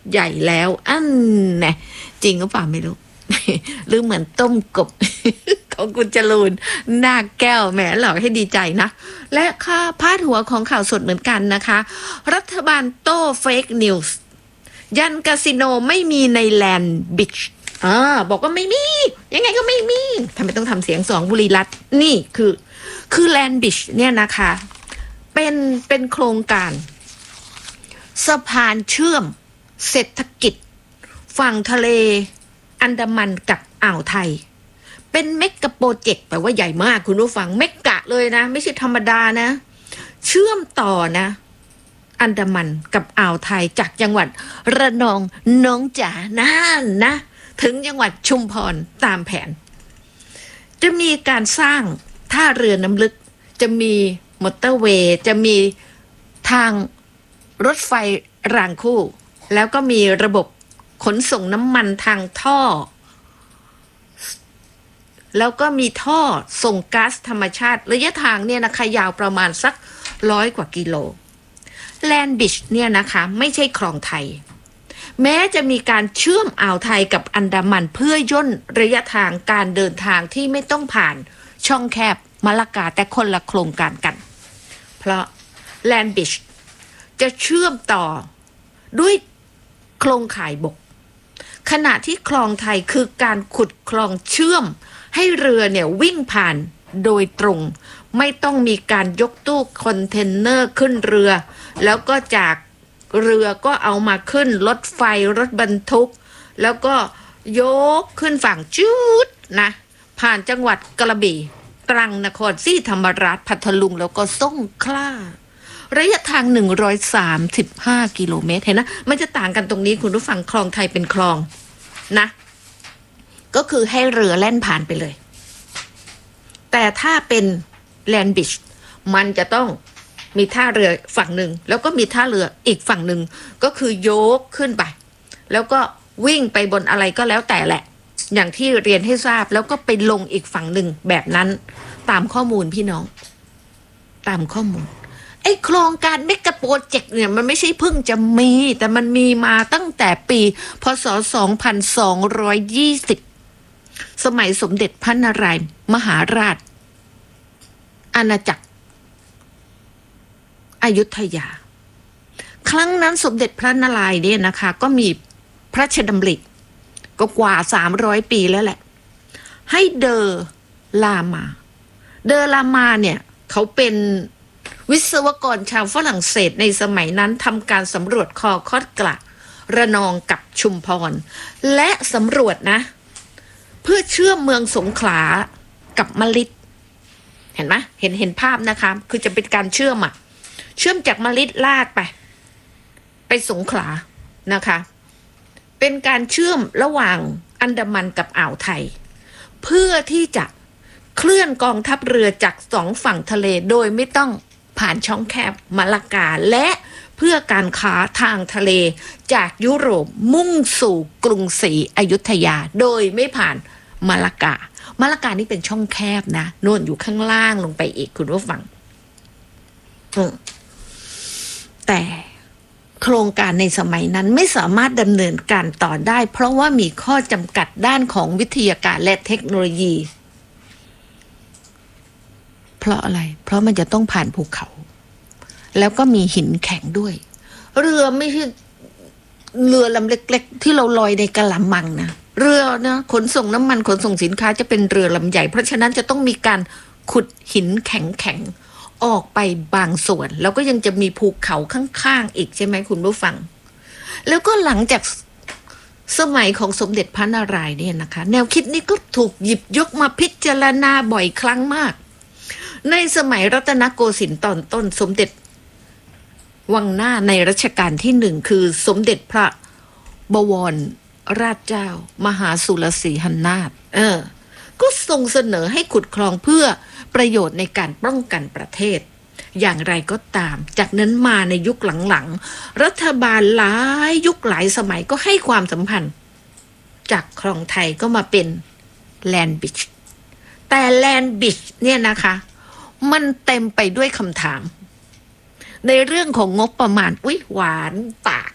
ใหญ่แล้วเนี่ยจริงหรือเปล่าไม่รู้ หรือเหมือนต้มกบ ของคุณจรูนหน้าแก้วแหมหลอกให้ดีใจนะและค่าพาดหัวของข่าวสดเหมือนกันนะคะรัฐบาลโต้เฟกนิวส์ยันคาสิโนไม่มีในแลนด์บิชบอกว่าไม่มียังไงก็ไม่มีทำไมต้องทำเสียงสองบุรีรัตน์นี่คือแลนด์บิชเนี่ยนะคะเป็นโครงการสะพานเชื่อมเศรษฐกิจฝั่งทะเลอันดามันกับอ่าวไทยเป็นเมกะโปรเจกต์แปลว่าใหญ่มากคุณผู้ฟังเมกะเลยนะไม่ใช่ธรรมดานะเชื่อมต่อนะอันดามันกับอ่าวไทยจากจังหวัดระนองน้องจ๋านั่นนะถึงจังหวัดชุมพรตามแผนจะมีการสร้างท่าเรือน้ำลึกจะมีมอเตอร์เวย์จะมีทางรถไฟรางคู่แล้วก็มีระบบขนส่งน้ำมันทางท่อแล้วก็มีท่อส่งก๊าซธรรมชาติระยะทางเนี่ยนะคะยาวประมาณสัก100 กว่ากิโลแลนด์บิชเนี่ยนะคะไม่ใช่คลองไทยแม้จะมีการเชื่อมอ่าวไทยกับอันดามันเพื่อย่นระยะทางการเดินทางที่ไม่ต้องผ่านช่องแคบมะละกาแต่คนละโครงการกันเพราะแลนด์บิชจะเชื่อมต่อด้วยโครงข่ายบกขณะที่คลองไทยคือการขุดคลองเชื่อมให้เรือเนี่ยวิ่งผ่านโดยตรงไม่ต้องมีการยกตู้คอนเทนเนอร์ขึ้นเรือแล้วก็จากเรือก็เอามาขึ้นรถไฟรถบรรทุกแล้วก็ยกขึ้นฝั่งจุดนะผ่านจังหวัดกระบี่ตรังนครศรีธรรมราชพัทลุงแล้วก็สงขลาระยะทาง135 กิโลเมตรเห็นนะมันจะต่างกันตรงนี้คุณผู้ฟังคลองไทยเป็นคลองนะก็คือให้เรือแล่นผ่านไปเลยแต่ถ้าเป็นแลนด์บิชมันจะต้องมีท่าเรือฝั่งหนึ่งแล้วก็มีท่าเรืออีกฝั่งหนึ่งก็คือยกขึ้นไปแล้วก็วิ่งไปบนอะไรก็แล้วแต่แหละอย่างที่เรียนให้ทราบแล้วก็ไปลงอีกฝั่งหนึ่งแบบนั้นตามข้อมูลพี่น้องตามข้อมูลไอ้โครงการเมกะโปรเจกต์เนี่ยมันไม่ใช่เพิ่งจะมีแต่มันมีมาตั้งแต่ปีพ.ศ. 2220สมัยสมเด็จพระนารายณ์มหาราชอาณาจักรอยุธยาครั้งนั้นสมเด็จพระนารายณ์เนี่ยนะคะก็มีพระราชดำริก็กว่า300 ปีแล้วแหละให้เดอลามาเนี่ยเขาเป็นวิศวกรชาวฝรั่งเศสในสมัยนั้นทำการสำรวจคอคอดกระระนองกับชุมพรและสำรวจนะเพื่อเชื่อมเมืองสงขลากับมะลิดเห็นไหมเห็นภาพนะคะคือจะเป็นการเชื่อมจากมะลิดลากไปสงขลานะคะเป็นการเชื่อมระหว่างอันดามันกับอ่าวไทยเพื่อที่จะเคลื่อนกองทัพเรือจาก2 ฝั่งทะเลโดยไม่ต้องผ่านช่องแคบมะละกาและเพื่อการค้าทางทะเลจากยุโรปมุ่งสู่กรุงศรีอยุธยาโดยไม่ผ่านมะละกานี่เป็นช่องแคบนะโน่นอยู่ข้างล่างลงไปอีกคุณผู้ฟังแต่โครงการในสมัยนั้นไม่สามารถดำเนินการต่อได้เพราะว่ามีข้อจำกัดด้านของวิทยาการและเทคโนโลยีเพราะอะไรเพราะมันจะต้องผ่านภูเขาแล้วก็มีหินแข็งด้วยเรือไม่ใช่เรือลำเล็กๆที่เราลอยในกะละมังนะเรือนะขนส่งน้ำมันขนส่งสินค้าจะเป็นเรือลำใหญ่เพราะฉะนั้นจะต้องมีการขุดหินแข็งออกไปบางส่วนแล้วก็ยังจะมีภูเขาข้างๆอีกใช่ไหมคุณผู้ฟังแล้วก็หลังจากสมัยของสมเด็จพระนารายณ์เนี่ยนะคะแนวคิดนี้ก็ถูกหยิบยกมาพิจารณาบ่อยครั้งมากในสมัยรัตนโกสินทร์ตอนต้นสมเด็จวังหน้าในรัชกาลที่1คือสมเด็จพระบวรราชเจ้ามหาสุรสีหนาถก็ทรงเสนอให้ขุดคลองเพื่อประโยชน์ในการป้องกันประเทศอย่างไรก็ตามจากนั้นมาในยุคหลังๆรัฐบาลหลายยุคหลายสมัยก็ให้ความสำคัญจากคลองไทยก็มาเป็นแลนด์บิชแต่แลนด์บิชเนี่ยนะคะมันเต็มไปด้วยคำถามในเรื่องของงบประมาณหวานปาก